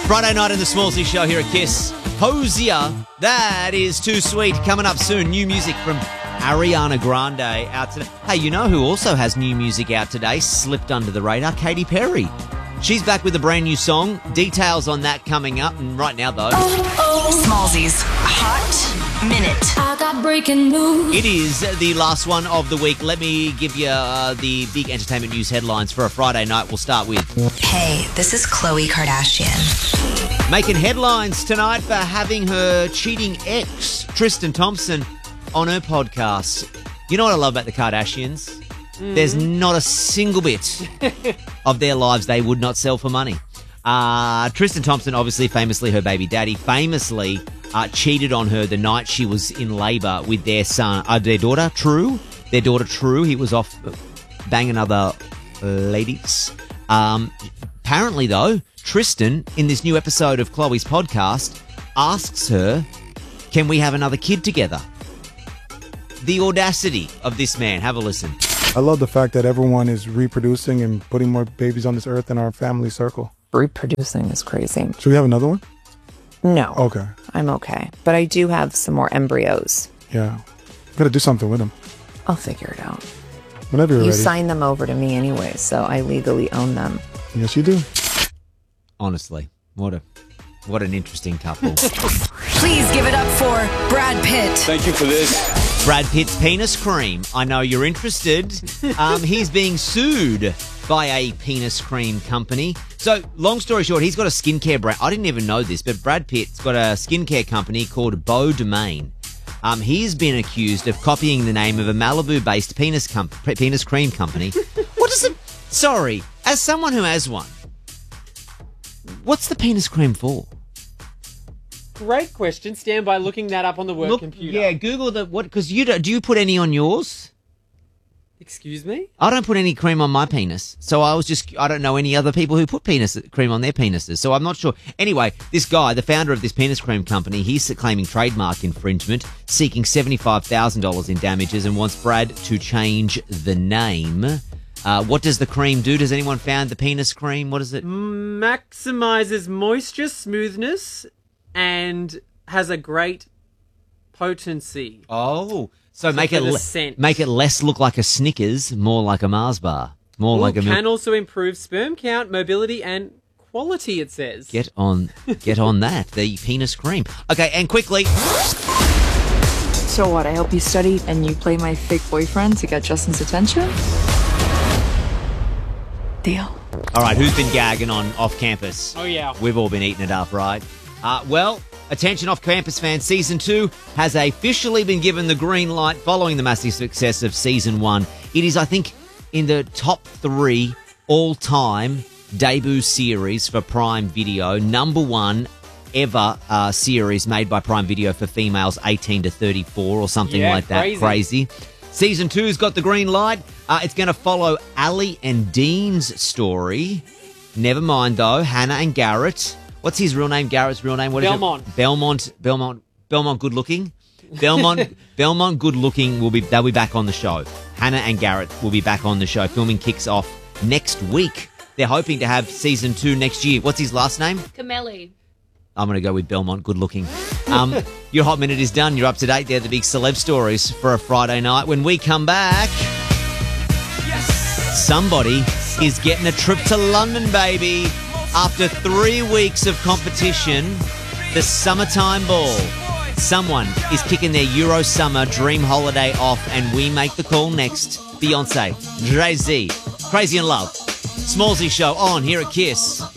Friday night in the Smallsy Show here at Kiss. Hosier, that is too sweet. Coming up soon, new music from Ariana Grande out today. Hey, you know who also has new music out today? Slipped under the radar, Katy Perry. She's back with a brand new song. Details on that coming up. And right now, though, Smallsy's Hot Minute. I got breaking news. it is the last one of the week. Let me give you the big entertainment news headlines for a Friday night. We'll start with Hey, this is Khloe Kardashian. making headlines tonight for having her cheating ex, Tristan Thompson, on her podcast. You know what I love about the Kardashians? There's not a single bit of their lives they would not sell for money. Tristan Thompson, obviously, famously her baby daddy, famously cheated on her the night she was in labour with their son, their daughter, True. Their daughter, True. He was off banging other ladies. Apparently, though, Tristan, in this new episode of Khloe's podcast, asks her, can we have another kid together? The audacity of this man. Have a listen. I love the fact that everyone is reproducing and putting more babies on this earth in our family circle. Reproducing is crazy. Should we have another one? No. Okay. I'm okay. But I do have some more embryos. Yeah. Gotta do something with them. I'll figure it out. Whenever you're You ready. signed them over to me anyway, so I legally own them. Yes, you do. Honestly, what an interesting couple. Please give it up for Brad Pitt. Thank you for this. Brad Pitt's penis cream. I know you're interested. He's being sued by a penis cream company. So, long story short, he's got a skincare brand. I didn't even know this, but Brad Pitt's got a skincare company called Beau Domain. He's been accused of copying the name of a Malibu-based penis cream company. What is it? Sorry, as someone who has one, what's the penis cream for? Great question. Stand by looking that up on the work computer. Yeah, Google because do you put any on yours? Excuse me? I don't put any cream on my penis, so I don't know any other people who put cream on their penises, so I'm not sure. Anyway, this guy, the founder of this penis cream company, he's claiming trademark infringement, seeking $75,000 in damages, and wants Brad to change the name. What does the cream do? Does anyone found the penis cream? What is it? Maximizes moisture, smoothness, and has a great potency. Oh, so make for the it scent. make it less look like a Snickers, more like a Mars bar, more like a Can also improve sperm count, mobility, and quality, it says. Get on that, the penis cream. Okay, and quickly, So what, I help you study and you play my fake boyfriend to get Justin's attention? Deal. all right, who's been gagging on off campus? Oh, yeah. We've all been eating it up, right? Well, attention off-campus fans, Season 2 has officially been given the green light following the massive success of Season 1. It is, I think, in the top 3 all-time debut series for Prime Video. Number 1 ever series made by Prime Video for females 18 to 34 or something Yeah, like that. Crazy. Season 2's got the green light. It's going to follow Ali and Dean's story. Never mind, though, Hannah and Garrett. What's his real name? Garrett's real name? What is Belmont. it? Belmont Good Looking. Belmont Good Looking they'll be back on the show. Hannah and Garrett will be back on the show. Filming kicks off next week. They're hoping to have Season 2 next year. What's his last name? Camelli. I'm going to go with Belmont Good Looking. Your Hot Minute is done. You're up to date. They're the big celeb stories for a Friday night. When we come back, somebody is getting a trip to London, baby. After 3 weeks of competition, the summertime ball. Someone is kicking their Euro summer dream holiday off, and we make the call next. Beyonce, Jay-Z, Crazy in Love. Smallsy Show on here at Kiss.